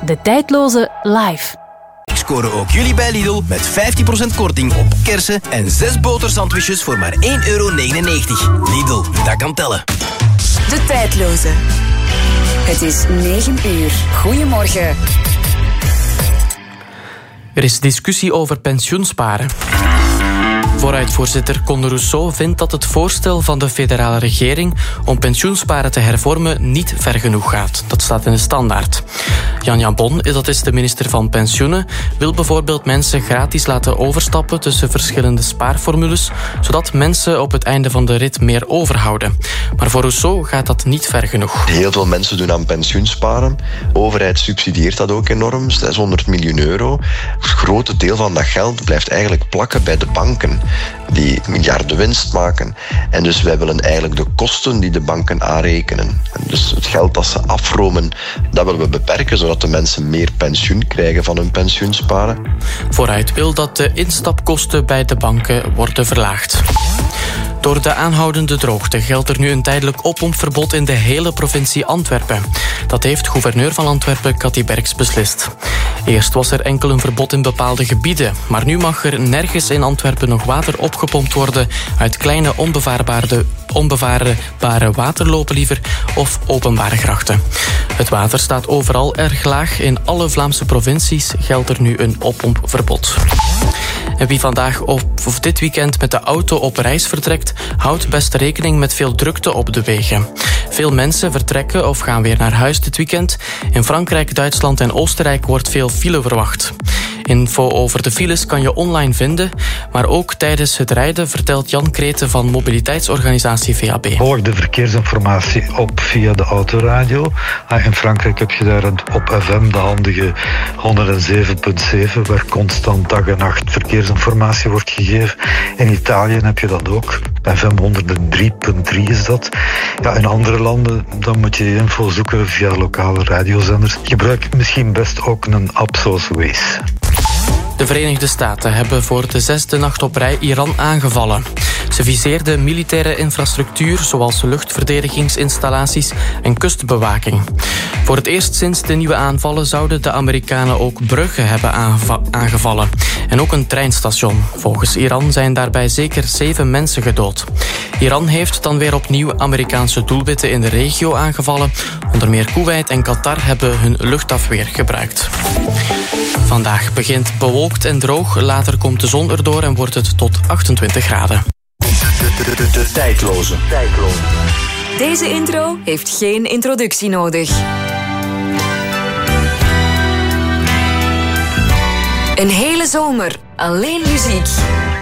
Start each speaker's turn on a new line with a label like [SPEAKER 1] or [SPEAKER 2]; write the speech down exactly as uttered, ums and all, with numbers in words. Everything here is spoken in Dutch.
[SPEAKER 1] De Tijdloze live.
[SPEAKER 2] Scoren ook jullie bij Lidl met vijftien procent korting op kersen en zes botersandwiches voor maar één euro negenennegentig. Lidl, dat kan tellen.
[SPEAKER 3] De Tijdloze. Het is negen uur. Goedemorgen.
[SPEAKER 4] Er is discussie over pensioensparen. Vooruitvoorzitter Conor Rousseau vindt dat het voorstel van de federale regering om pensioensparen te hervormen niet ver genoeg gaat. Dat staat in de Standaard. Jan Jambon, dat is de minister van Pensioenen, wil bijvoorbeeld mensen gratis laten overstappen tussen verschillende spaarformules, zodat mensen op het einde van de rit meer overhouden. Maar voor Rousseau gaat dat niet ver genoeg.
[SPEAKER 5] Heel veel mensen doen aan pensioensparen. De overheid subsidieert dat ook enorm, zeshonderd miljoen euro. Het grote deel van dat geld blijft eigenlijk plakken bij de banken, die miljarden winst maken. En dus wij willen eigenlijk de kosten die de banken aanrekenen. En dus het geld dat ze afromen, dat willen we beperken, zodat de mensen meer pensioen krijgen van hun pensioensparen.
[SPEAKER 4] Vooruit wil dat de instapkosten bij de banken worden verlaagd. Door de aanhoudende droogte geldt er nu een tijdelijk opompverbod in de hele provincie Antwerpen. Dat heeft gouverneur van Antwerpen Cathy Berks beslist. Eerst was er enkel een verbod in bepaalde gebieden, maar nu mag er nergens in Antwerpen nog water opgepompt worden uit kleine onbevaarbare, onbevaarbare waterlopen liever of openbare grachten. Het water staat overal erg laag. In alle Vlaamse provincies geldt er nu een oppompverbod. En wie vandaag of, of dit weekend met de auto op reis vertrekt, houdt best rekening met veel drukte op de wegen. Veel mensen vertrekken of gaan weer naar huis dit weekend. In Frankrijk, Duitsland en Oostenrijk wordt veel file verwacht. Info over de files kan je online vinden, maar ook tijdens het rijden vertelt Jan Kreten van mobiliteitsorganisatie V A B.
[SPEAKER 6] Volg de verkeersinformatie op via de autoradio. In Frankrijk heb je daar op F M de handige honderdzeven komma zeven, waar constant dag en nacht verkeersinformatie wordt gegeven. In Italië heb je dat ook. F M honderddrie komma drie is dat. Ja, in andere landen dan moet je info zoeken via lokale radiozenders. Gebruik misschien best ook een app zoals Waze.
[SPEAKER 4] De Verenigde Staten hebben voor de zesde nacht op rij Iran aangevallen. Ze viseerden militaire infrastructuur zoals luchtverdedigingsinstallaties en kustbewaking. Voor het eerst sinds de nieuwe aanvallen zouden de Amerikanen ook bruggen hebben aanva- aangevallen. En ook een treinstation. Volgens Iran zijn daarbij zeker zeven mensen gedood. Iran heeft dan weer opnieuw Amerikaanse doelwitten in de regio aangevallen. Onder meer Koeweit en Qatar hebben hun luchtafweer gebruikt. Vandaag begint bewolkt en droog. Later komt de zon erdoor en wordt het tot achtentwintig graden.
[SPEAKER 2] De, de, de, de tijdloze. tijdloze.
[SPEAKER 3] Deze intro heeft geen introductie nodig. Een hele zomer alleen muziek.